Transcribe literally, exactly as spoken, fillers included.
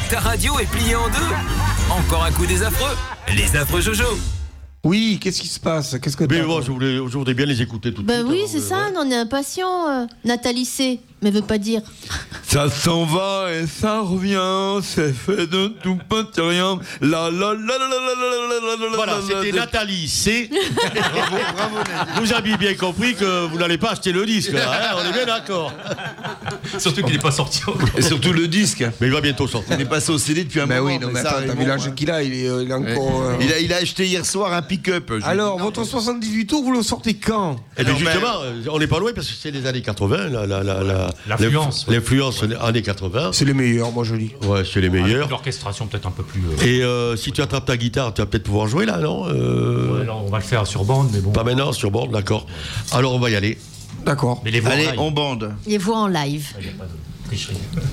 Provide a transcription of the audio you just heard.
Ta radio est pliée en deux. Encore un coup des affreux. Les affreux Jojo. Oui, qu'est-ce qui se passe? Qu'est-ce que Mais t'as, moi, toi je voulais, je voudrais bien les écouter tout de Bah suite. oui, alors, c'est euh, ça, ouais. on est impatient. euh, Nathalie C, mais veut pas dire. Ça s'en va et ça revient, c'est fait de tout petit rien. La la la la la la la la la. Voilà, c'était Nathalie C. Vous avez bien compris que vous n'allez pas acheter le disque, là, hein, on est bien d'accord. Surtout qu'il n'est pas sorti encore. Et surtout le disque. Mais il va bientôt sortir. Il est passé au C D depuis un Bah moment. oui, non, mais ça, attends, t'as bon, vu l'âge hein. qu'il a, il est, euh, il est encore. euh, Il a, il a acheté hier soir un pick-up. Je- Alors, votre soixante-dix-huit tours, vous le sortez quand? Et bien Non, mais- justement, euh, on n'est pas loin parce que c'est les années quatre-vingts, la, la, la, la- L'influence, ouais. L'influence années quatre-vingts. C'est les meilleurs, moi je dis. Ouais, c'est les meilleurs. Avec l'orchestration peut-être un peu plus. euh, Et euh, si tu attrapes ta guitare, tu vas peut-être pouvoir jouer là, non euh, ouais, là, on va le faire sur bande, mais bon. Pas maintenant, sur bord, d'accord. Alors on va y aller. D'accord. Mais les voix en Allez, live. on bande. Les voix en live. Il n'y a pas de tricherie.